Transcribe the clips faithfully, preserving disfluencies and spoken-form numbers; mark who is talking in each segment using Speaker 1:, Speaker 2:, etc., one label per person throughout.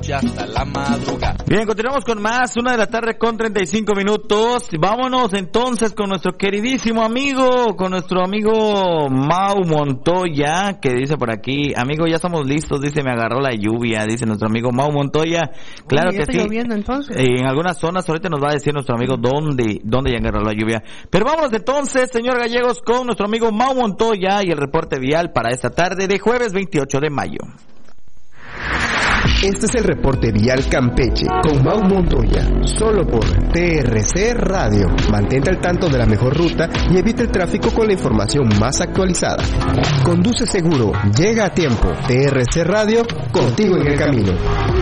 Speaker 1: hasta la madrugada.
Speaker 2: Bien, continuamos con más, una de la tarde con treinta y cinco minutos. Vámonos entonces con nuestro queridísimo amigo, con nuestro amigo Mau Montoya, que dice por aquí, amigo, ya estamos listos, dice, me agarró la lluvia, dice nuestro amigo Mau Montoya. Claro
Speaker 3: Uy,
Speaker 2: que
Speaker 3: está
Speaker 2: sí.
Speaker 3: lloviendo, entonces.
Speaker 2: Eh, en algunas zonas, ahorita nos va a decir nuestro amigo dónde, dónde ya agarró la lluvia. Pero vámonos entonces, señor Gallegos, con nuestro amigo Mau Montoya y el reporte vial para esta tarde de jueves veintiocho de mayo.
Speaker 4: Este es el reporte vial Campeche con Mau Montoya, solo por T R C Radio. Mantente al tanto de la mejor ruta y evita el tráfico con la información más actualizada. Conduce seguro, llega a tiempo. T R C Radio, contigo en el camino.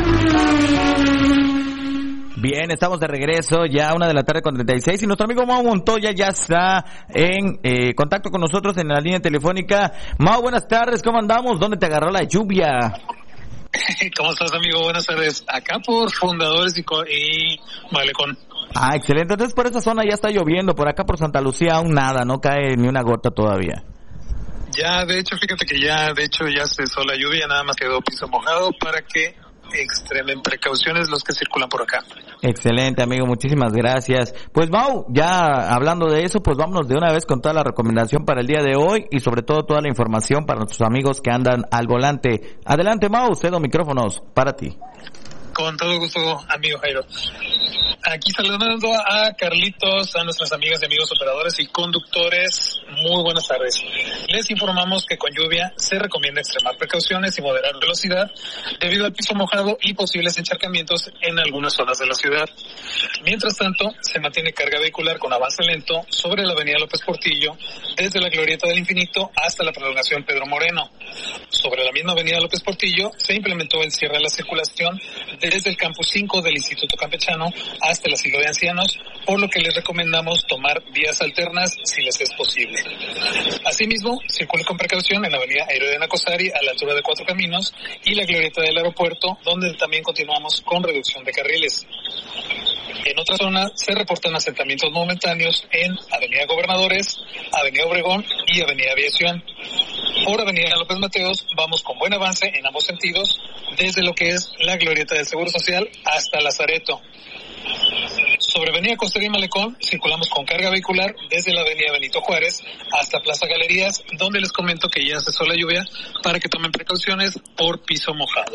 Speaker 2: Bien, estamos de regreso, ya una de la tarde con treinta y seis, y nuestro amigo Mau Montoya ya está en eh, contacto con nosotros en la línea telefónica. Mau, buenas tardes, ¿cómo andamos? ¿Dónde te agarró la lluvia?
Speaker 5: ¿Cómo estás, amigo? Buenas tardes. Acá por Fundadores y, Co- y Malecón.
Speaker 2: Ah, excelente. Entonces por esa zona ya está lloviendo. Por acá por Santa Lucía aún nada, no cae ni una gota todavía.
Speaker 5: Ya, de hecho, fíjate que ya, de hecho, ya cesó la lluvia, nada más quedó piso mojado para que extremen precauciones los que circulan por acá.
Speaker 2: Excelente, amigo, muchísimas gracias. Pues Mau, ya hablando de eso, pues vámonos de una vez con toda la recomendación para el día de hoy y sobre todo toda la información para nuestros amigos que andan al volante. Adelante, Mau, cedo micrófonos para ti.
Speaker 5: Con todo gusto, amigo Jairo. Aquí saludando a Carlitos, a nuestras amigas y amigos operadores y conductores. Muy buenas tardes. Les informamos que con lluvia se recomienda extremar precauciones y moderar velocidad debido al piso mojado y posibles encharcamientos en algunas zonas de la ciudad. Mientras tanto, se mantiene carga vehicular con avance lento sobre la avenida López Portillo, desde la Glorieta del Infinito hasta la prolongación Pedro Moreno. Sobre la misma avenida López Portillo se implementó el cierre de la circulación desde el campus cinco del Instituto Campechano hasta el asilo de ancianos, por lo que les recomendamos tomar vías alternas si les es posible. Asimismo, circule con precaución en la avenida Héroe de Nacosari a la altura de Cuatro Caminos y la glorieta del aeropuerto, donde también continuamos con reducción de carriles. En otra zona se reportan asentamientos momentáneos en Avenida Gobernadores, Avenida Obregón y Avenida Aviación. Por Avenida López Mateos vamos con buen avance en ambos sentidos, desde lo que es la glorieta del Seguro Social hasta Lazareto. Sobre Avenida Costera y Malecón circulamos con carga vehicular desde la Avenida Benito Juárez hasta Plaza Galerías, donde les comento que ya cesó la lluvia para que tomen precauciones por piso mojado.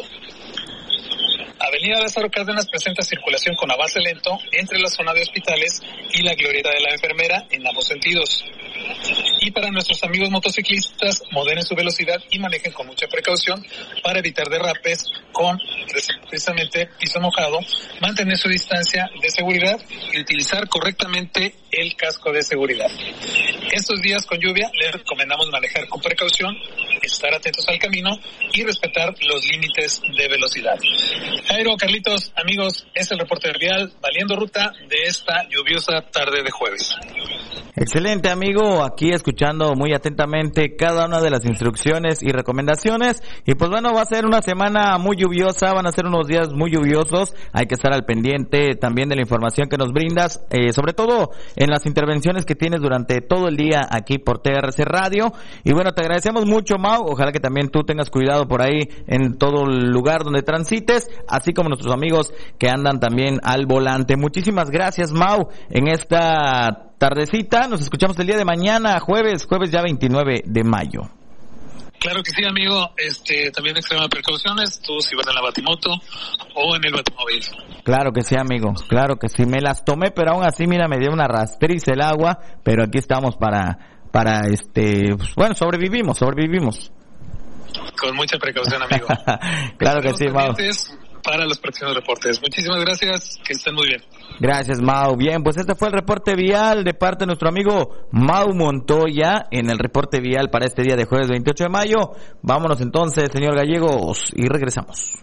Speaker 5: Avenida Lázaro Cárdenas presenta circulación con avance lento entre la zona de hospitales y la glorieta de la enfermera en ambos sentidos. Y para nuestros amigos motociclistas, moderen su velocidad y manejen con mucha precaución para evitar derrapes con precisamente piso mojado, mantener su distancia de seguridad y utilizar correctamente el casco de seguridad. Estos días con lluvia les recomendamos manejar con precaución, estar atentos al camino y respetar los límites de velocidad. Jairo, Carlitos, amigos, es el reporte vial valiendo ruta de esta lluviosa tarde de jueves.
Speaker 2: Excelente, amigo, aquí escuchando muy atentamente cada una de las instrucciones y recomendaciones. Y pues bueno, va a ser una semana muy lluviosa, van a ser unos días muy lluviosos, hay que estar al pendiente también de la información que nos brindas, eh, sobre todo en las intervenciones que tienes durante todo el día aquí por T R C Radio. Y bueno, te agradecemos mucho, Mau, ojalá que también tú tengas cuidado por ahí en todo el lugar donde transites, así como nuestros amigos que andan también al volante. Muchísimas gracias, Mau, en esta tardecita. Nos escuchamos el día de mañana, jueves, jueves ya veintinueve de mayo.
Speaker 5: Claro que sí, amigo. Este, también extrema precauciones, tú si vas en la Batimoto o en el Batimóvil.
Speaker 2: Claro que sí, amigo, claro que sí. Me las tomé, pero aún así, mira, me dio una rastriz el agua, pero aquí estamos para, para este, pues, bueno, sobrevivimos, sobrevivimos.
Speaker 5: Con mucha precaución, amigo.
Speaker 2: Claro que sí, Mau.
Speaker 5: Para los próximos reportes. Muchísimas gracias, que estén muy bien.
Speaker 2: Gracias, Mau. Bien, pues este fue el reporte vial de parte de nuestro amigo Mau Montoya en el reporte vial para este día de jueves veintiocho de mayo. Vámonos entonces, señor Gallegos, y regresamos.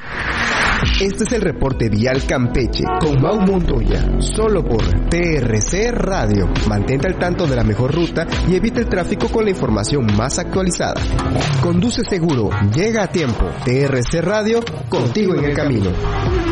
Speaker 4: Este es el reporte vial Campeche con Mau Montoya, solo por T R C Radio. Mantente al tanto de la mejor ruta y evita el tráfico con la información más actualizada. Conduce seguro, llega a tiempo. T R C Radio, contigo en el camino.